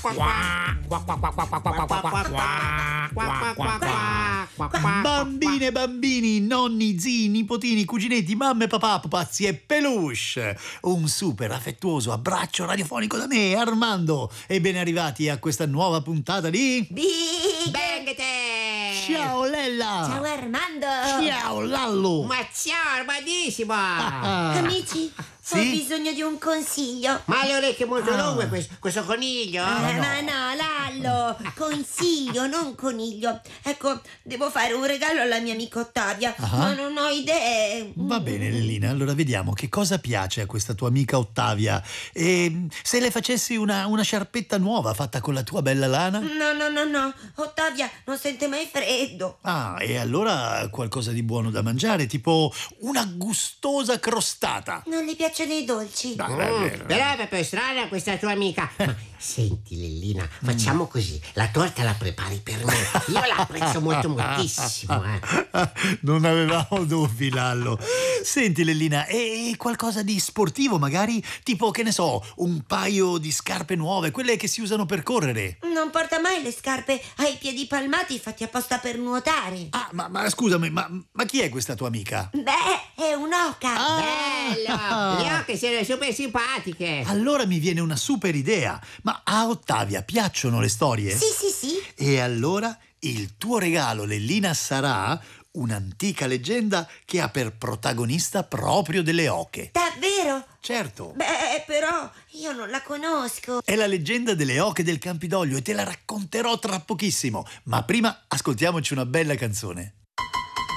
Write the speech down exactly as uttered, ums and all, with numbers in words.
Bambine e bambini, nonni, zii, nipotini, cuginetti, mamme, papà, pupazzi e peluche, un super affettuoso abbraccio radiofonico da me, Armando, e ben arrivati a questa nuova puntata di Big Bang Te! Ciao Lella! Ciao Armando! Ciao Lallo! Ma ciao, Armandissimo! Ah. Amici, Sì? ho bisogno di un consiglio. Ma le orecchie molto Ah. lunghe questo, questo coniglio? Eh, no. Ma no, Lallo, consiglio, non coniglio. Ecco, devo fare un regalo alla mia amica Ottavia, Ah. ma non ho idee. Va bene Lellina, allora vediamo che cosa piace a questa tua amica Ottavia. E se le facessi una, una sciarpetta nuova fatta con la tua bella lana? No, no, no, no, Ottavia non sente mai freddo. Ah, e allora qualcosa di buono da mangiare, tipo una gustosa crostata. Non le piacciono i dolci. Dai, Mm, beh, beh, beh. però è proprio strana questa tua amica. Ma senti Lellina, facciamo così, la torta la prepari per me. Io la apprezzo molto moltissimo, eh. Non avevamo dubbi, Lallo. Senti, Lellina, e qualcosa di sportivo magari? Tipo, che ne so, un paio di scarpe nuove, quelle che si usano per correre. Non porta mai le scarpe ai piedi palmati fatti apposta per nuotare. Ah, ma, ma scusami, ma, ma chi è questa tua amica? Beh, è un'oca. Ah. Bello! Le ocche sono super simpatiche. Allora mi viene una super idea. Ma a Ottavia piacciono le storie? Sì, sì, sì. E allora il tuo regalo, Lellina, sarà un'antica leggenda che ha per protagonista proprio delle oche. Davvero? Certo. Beh, però io non la conosco. È la leggenda delle oche del Campidoglio e te la racconterò tra pochissimo. Ma prima ascoltiamoci una bella canzone.